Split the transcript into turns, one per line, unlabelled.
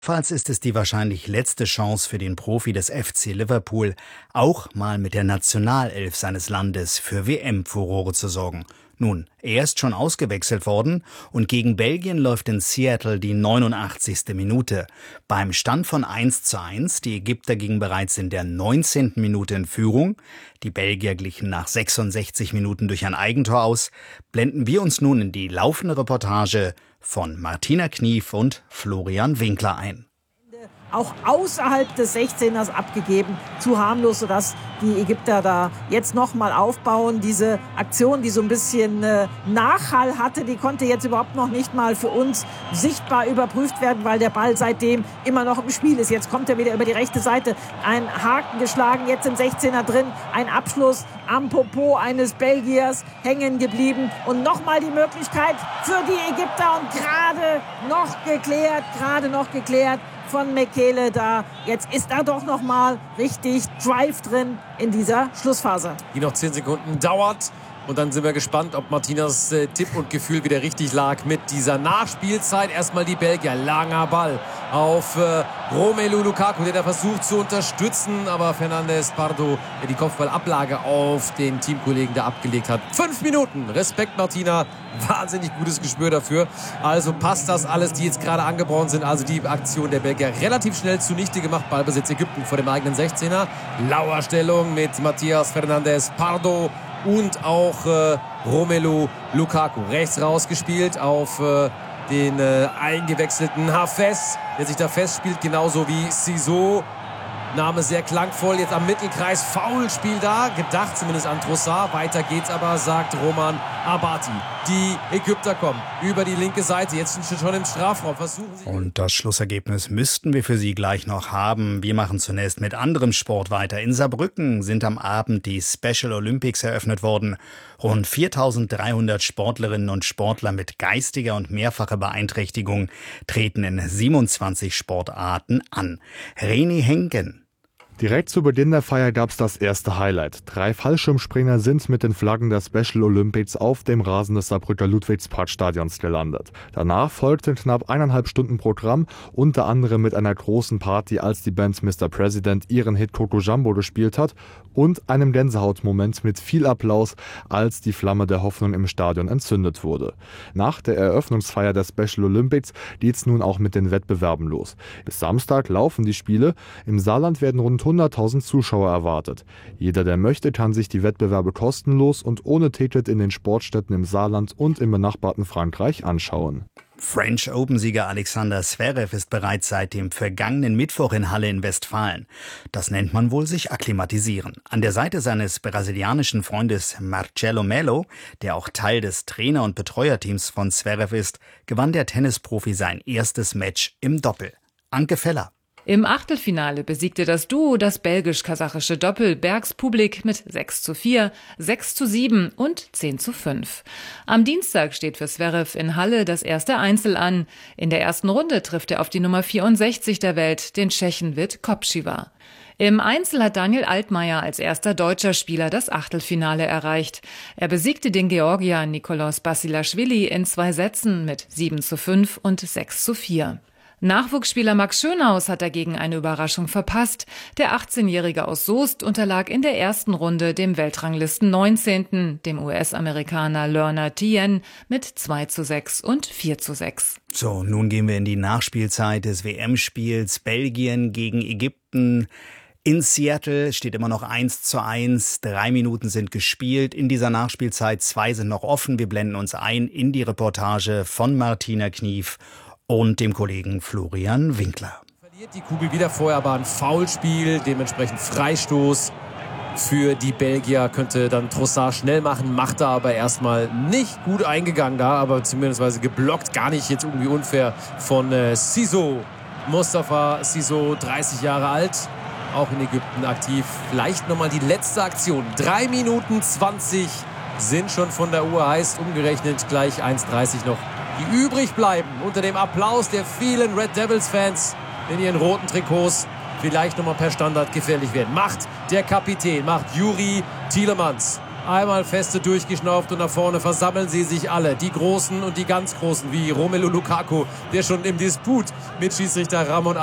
Falls ist es die wahrscheinlich letzte Chance für den Profi des FC Liverpool, auch mal mit der Nationalelf seines Landes für WM-Furore zu sorgen. Nun, er ist schon ausgewechselt worden und gegen Belgien läuft in Seattle die 89. Minute. Beim Stand von 1:1, die Ägypter gingen bereits in der 19. Minute in Führung. Die Belgier glichen nach 66 Minuten durch ein Eigentor aus. Blenden wir uns nun in die laufende Reportage von Martina Knief und Florian Winkler ein.
Auch außerhalb des 16ers abgegeben, zu harmlos, sodass die Ägypter da jetzt nochmal aufbauen. Diese Aktion, die so ein bisschen Nachhall hatte, die konnte jetzt überhaupt noch nicht mal für uns sichtbar überprüft werden, weil der Ball seitdem immer noch im Spiel ist. Jetzt kommt er wieder über die rechte Seite, ein Haken geschlagen, jetzt im 16er drin, ein Abschluss am Popo eines Belgiers hängen geblieben und nochmal die Möglichkeit für die Ägypter und gerade noch geklärt von Mekele da. Jetzt ist da doch noch mal richtig Drive drin in dieser Schlussphase.
Die noch 10 Sekunden dauert. Und dann sind wir gespannt, ob Martinas Tipp und Gefühl wieder richtig lag mit dieser Nachspielzeit. Erstmal die Belgier. Langer Ball auf Romelu Lukaku, der da versucht zu unterstützen. Aber Fernandes Pardo, der die Kopfballablage auf den Teamkollegen da abgelegt hat. 5 Minuten. Respekt, Martina. Wahnsinnig gutes Gespür dafür. Also passt das alles, die jetzt gerade angebrochen sind. Also die Aktion der Belgier relativ schnell zunichte gemacht. Ballbesitz Ägypten vor dem eigenen 16er. Lauerstellung mit Matthias Fernandes Pardo. Und auch Romelu Lukaku. Rechts rausgespielt auf den eingewechselten Hafez, der sich da festspielt, genauso wie Siso. Name sehr klangvoll, jetzt am Mittelkreis, Foulspiel da, gedacht zumindest an Trossard. Weiter geht's aber, sagt Roman Abati. Die Ägypter kommen über die linke Seite, jetzt sind sie schon im Strafraum.
Und das Schlussergebnis müssten wir für Sie gleich noch haben. Wir machen zunächst mit anderem Sport weiter. In Saarbrücken sind am Abend die Special Olympics eröffnet worden. Rund 4.300 Sportlerinnen und Sportler mit geistiger und mehrfacher Beeinträchtigung treten in 27 Sportarten an. Reni Henken.
Direkt zu Beginn der Feier gab es das erste Highlight. 3 Fallschirmspringer sind mit den Flaggen der Special Olympics auf dem Rasen des Saarbrücker Ludwigsparkstadions gelandet. Danach folgte knapp 1,5 Stunden Programm, unter anderem mit einer großen Party, als die Band Mr. President ihren Hit Coco Jumbo gespielt hat und einem Gänsehautmoment mit viel Applaus, als die Flamme der Hoffnung im Stadion entzündet wurde. Nach der Eröffnungsfeier der Special Olympics geht's nun auch mit den Wettbewerben los. Bis Samstag laufen die Spiele. Im Saarland werden rund 100.000 Zuschauer erwartet. Jeder, der möchte, kann sich die Wettbewerbe kostenlos und ohne Ticket in den Sportstätten im Saarland und im benachbarten Frankreich anschauen.
French Open-Sieger Alexander Zverev ist bereits seit dem vergangenen Mittwoch in Halle in Westfalen. Das nennt man wohl sich akklimatisieren. An der Seite seines brasilianischen Freundes Marcelo Melo, der auch Teil des Trainer- und Betreuerteams von Zverev ist, gewann der Tennisprofi sein erstes Match im Doppel. Anke Feller.
Im Achtelfinale besiegte das Duo das belgisch-kasachische Doppel Bergs Publik mit 6:4, 6:7 und 10:5. Am Dienstag steht für Zverev in Halle das erste Einzel an. In der ersten Runde trifft er auf die Nummer 64 der Welt, den Tschechen Vit Kopčiva. Im Einzel hat Daniel Altmaier als erster deutscher Spieler das Achtelfinale erreicht. Er besiegte den Georgier Nikoloz Basilashvili in 2 Sätzen mit 7:5 und 6:4. Nachwuchsspieler Max Schönhaus hat dagegen eine Überraschung verpasst. Der 18-Jährige aus Soest unterlag in der ersten Runde dem Weltranglisten 19., dem US-Amerikaner Lerner Tien, mit 2:6 und 4:6.
So, nun gehen wir in die Nachspielzeit des WM-Spiels Belgien gegen Ägypten. In Seattle steht immer noch 1:1. 3 Minuten sind gespielt. In dieser Nachspielzeit 2 sind noch offen. Wir blenden uns ein in die Reportage von Martina Knief und dem Kollegen Florian Winkler.
Verliert die Kugel wieder, vorher aber ein Foulspiel, dementsprechend Freistoß für die Belgier. Könnte dann Trossard schnell machen, macht er aber erstmal nicht gut eingegangen da, aber zumindest geblockt, gar nicht jetzt irgendwie unfair von Siso. Mustafa Siso, 30 Jahre alt, auch in Ägypten aktiv. Vielleicht nochmal die letzte Aktion. 3 Minuten 20 sind schon von der Uhr, heißt umgerechnet gleich 1:30 noch, die übrig bleiben unter dem Applaus der vielen Red Devils-Fans in ihren roten Trikots. Vielleicht nochmal per Standard gefährlich werden. Macht der Kapitän, macht Juri Tielemans. Einmal feste durchgeschnauft und nach vorne versammeln sie sich alle. Die Großen und die ganz Großen wie Romelu Lukaku, der schon im Disput mit Schiedsrichter Ramon